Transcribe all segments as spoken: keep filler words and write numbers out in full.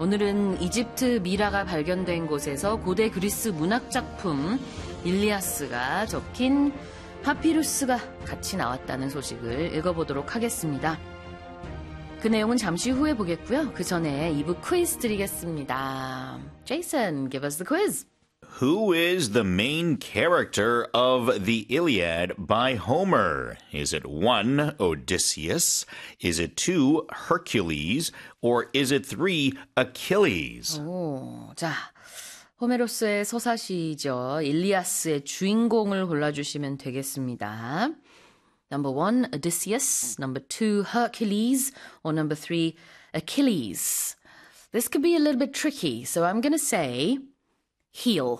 오늘은 이집트 미라가 발견된 곳에서 고대 그리스 문학작품 일리아스가 적힌 파피루스가 같이 나왔다는 소식을 읽어보도록 하겠습니다. 그 내용은 잠시 후에 보겠고요. 그 전에 이 부 퀴즈 드리겠습니다. Jason, give us the quiz. Who is the main character of the Iliad by Homer? Is it one, Odysseus? Is it two, Hercules? Or is it three, Achilles? 오, 자, 호메로스의 서사시죠. 일리아스의 주인공을 골라주시면 되겠습니다. Number one, Odysseus. Number two, Hercules. Or number three, Achilles. This could be a little bit tricky, so I'm going to say heel.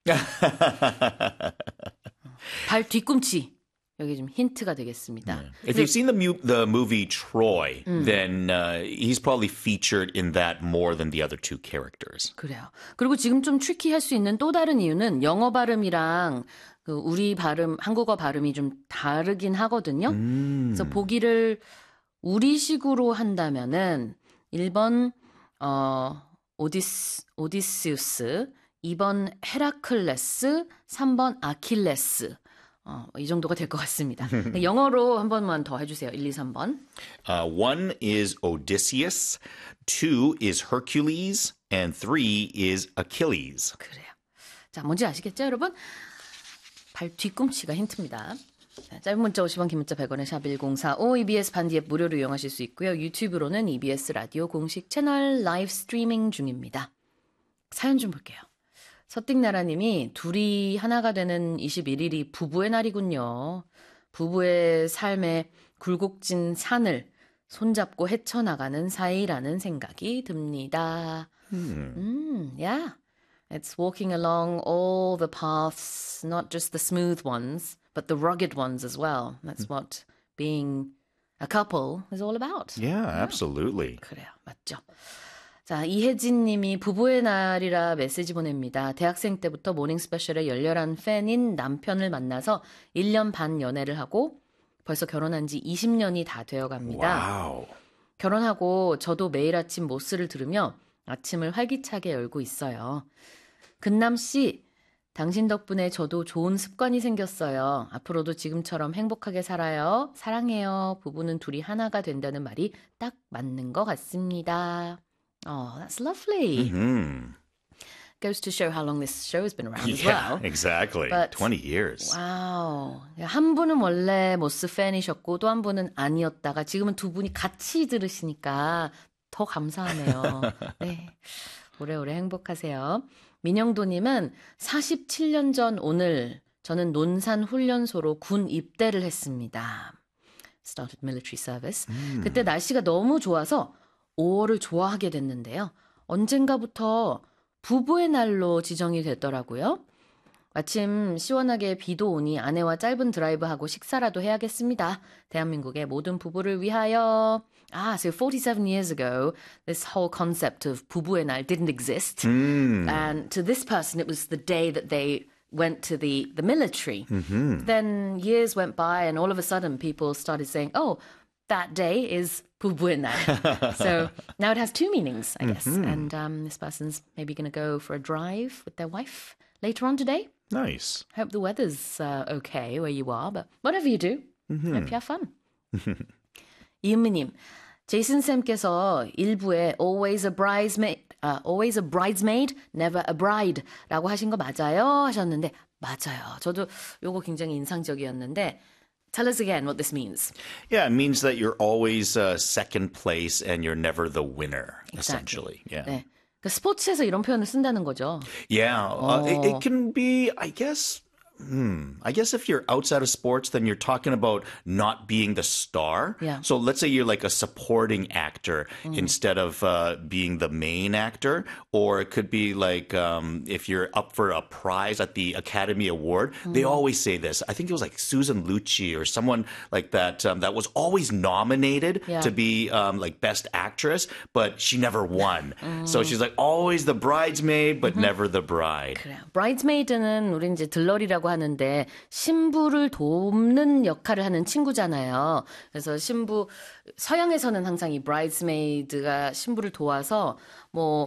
발 뒤꿈치. 여기 좀 힌트가 되겠습니다. If you've seen the, mu- the movie Troy, 음. then uh, he's probably featured in that more than the other two characters. 그래요. 그리고 지금 좀 트리키할 수 있는 또 다른 이유는 영어 발음이랑 그 우리 발음, 한국어 발음이 좀 다르긴 하거든요. 음. 그래서 보기를 우리식으로 한다면은 일 번 어, 오디스, 오디시우스, 이 번 헤라클레스, 삼 번 아킬레스. 어, 이 정도가 될 것 같습니다. 영어로 한 번만 더 해주세요. 일, 이, 삼 번. Uh, one is Odysseus, two is Hercules, and three is Achilles. 그래요. 자, 뭔지 아시겠죠, 여러분? 발 뒤꿈치가 힌트입니다. 자, 짧은 문자 오십 원, 긴 문자 백 원의 샵 일공사오, 이비에스 반디앱 무료로 이용하실 수 있고요. 유튜브로는 이비에스 라디오 공식 채널 라이브 스트리밍 중입니다. 사연 좀 볼게요. 서띵나라님이 둘이 하나가 되는 이십일 일이 부부의 날이군요. 부부의 삶에 굴곡진 산을 손잡고 헤쳐나가는 사이라는 생각이 듭니다. Hmm. 음, yeah. It's walking along all the paths, not just the smooth ones, but the rugged ones as well. That's what being a couple is all about. Yeah, absolutely. 그래요, 맞죠. 자, 이혜진 님이 부부의 날이라 메시지 보냅니다. 대학생 때부터 모닝 스페셜의 열렬한 팬인 남편을 만나서 일 년 반 연애를 하고 벌써 결혼한 지 이십 년이 다 되어 갑니다. Wow. 결혼하고 저도 매일 아침 모스를 들으며 아침을 활기차게 열고 있어요. 근남 씨, 당신 덕분에 저도 좋은 습관이 생겼어요. 앞으로도 지금처럼 행복하게 살아요. 사랑해요. 부부는 둘이 하나가 된다는 말이 딱 맞는 것 같습니다. Oh, that's lovely. Mm-hmm. Goes to show how long this show has been around as Yeah, well. exactly. But, twenty years. 와우. 한 분은 원래 모스 팬이셨고 또 한 분은 아니었다가 지금은 두 분이 같이 들으시니까 더 감사하네요. 네. 오래오래 행복하세요. 민영도님은 사십칠 년 전 오늘 저는 논산 훈련소로 군 입대를 했습니다. Started military service. 음. 그때 날씨가 너무 좋아서 오월을 좋아하게 됐는데요. 언젠가부터 부부의 날로 지정이 됐더라고요. 마침 시원하게 비도 오니 아내와 짧은 드라이브하고 식사라도 해야겠습니다. 대한민국의 모든 부부를 위하여. Ah, so forty-seven years ago, this whole concept of 부부의 날 didn't exist. Mm. And to this person, it was the day that they went to the, the military. Mm-hmm. Then years went by and all of a sudden people started saying, oh, that day is 부부의 날. So now it has two meanings, I guess. Mm-hmm. And um, this person's maybe going to go for a drive with their wife later on today. Nice. Hope the weather's uh, okay where you are, but whatever you do, mm-hmm. hope you have fun. 이은미님, 제이슨 쌤께서 일부에 always a bridesmaid, uh, always a bridesmaid, never a bride 라고 하신 거 맞아요? 하셨는데 맞아요. 저도 요거 굉장히 인상적이었는데 Tell us again what this means. Yeah, it means that you're always uh, second place and you're never the winner, Exactly. essentially. Yeah. 네. 그 스포츠에서 이런 표현을 쓴다는 거죠. Yeah, uh, it, it can be, I guess, Hmm. I guess if you're outside of sports, then you're talking about not being the star. Yeah. So let's say you're like a supporting actor mm. instead of uh, being the main actor. Or it could be like um, if you're up for a prize at the Academy Award, mm. they always say this. I think it was like Susan Lucci or someone like that um, that was always nominated yeah. to be um, like best actress, but she never won. mm. So she's like always the bridesmaid, but mm-hmm. never the bride. 그래요. bridesmaid는 우리 이제 들러리라고 하는데 신부를 돕는 역할을 하는 친구잖아요. 그래서 신부 서양에서는 항상 이 bridesmaid가 신부를 도와서 뭐